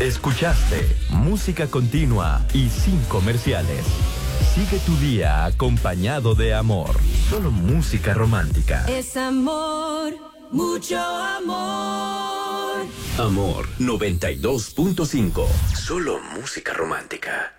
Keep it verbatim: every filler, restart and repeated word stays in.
Escuchaste música continua y sin comerciales. Sigue tu día acompañado de amor. Solo música romántica. Es amor, mucho amor. Amor noventa y dos punto cinco. Solo música romántica.